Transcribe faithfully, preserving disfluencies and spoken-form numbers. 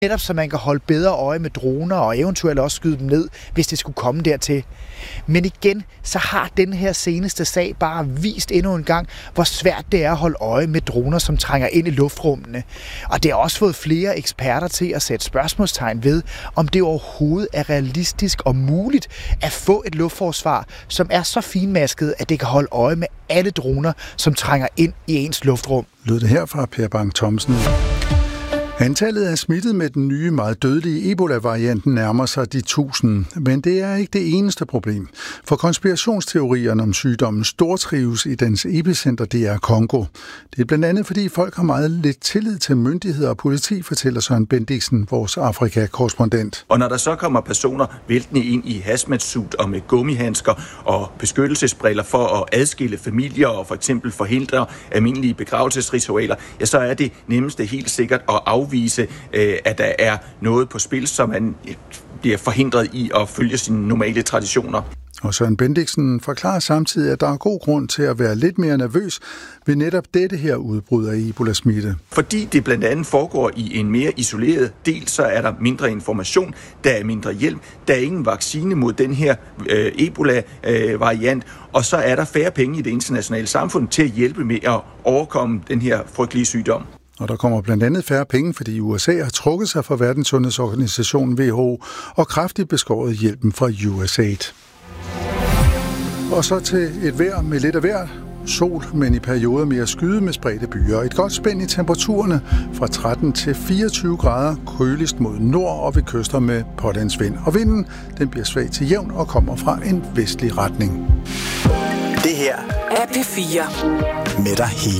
Netop så man kan holde bedre øje med droner og eventuelt også skyde dem ned, hvis det skulle komme dertil. Men igen, så har den her seneste sag bare vist endnu en gang, hvor svært det er at holde øje med droner, som trænger ind i luftrummene. Og det har også fået flere eksperter til at sætte spørgsmålstegn ved, om det overhovedet er realistisk og muligt at få et luftforsvar, som er så finmasket, at det kan holde øje med alle droner, som trænger ind i ens luftrum. Lød det her fra Per Bang Thomsen. Antallet af smittet med den nye, meget dødelige Ebola-varianten nærmer sig de tusind, men det er ikke det eneste problem. For konspirationsteorierne om sygdommen stortrives i dens epicenter, det er Kongo. Det er blandt andet, fordi folk har meget lidt tillid til myndigheder og politi, fortæller Søren Bendiksen, vores Afrika-korrespondent. Og når der så kommer personer væltende ind i hazmat-suit og med gummihandsker og beskyttelsesbriller for at adskille familier og for eksempel forhindre almindelige begravelsesritualer, ja, så er det nemmeste helt sikkert at afvise vise, at der er noget på spil, som man bliver forhindret i at følge sine normale traditioner. Og Søren Bendiksen forklarer samtidig, at der er god grund til at være lidt mere nervøs ved netop dette her udbrud af Ebola-smitte. Fordi det blandt andet foregår i en mere isoleret del, så er der mindre information, der er mindre hjælp, der er ingen vaccine mod den her øh, Ebola-variant, øh, og så er der færre penge i det internationale samfund til at hjælpe med at overkomme den her frygtelige sygdom. Og der kommer blandt andet færre penge, fordi U S A har trukket sig fra Verdenssundhedsorganisationen W H O og kraftigt beskåret hjælpen fra U S A I D. Og så til et vejr med lidt af vejr. Sol, men i perioder mere skyde med spredte byer. Et godt spænd i temperaturerne fra tretten til fireogtyve grader, køligst mod nord og ved kyster med pålandsvind. Og vinden, den bliver svag til jævn og kommer fra en vestlig retning. Det her er P fire med dig hele.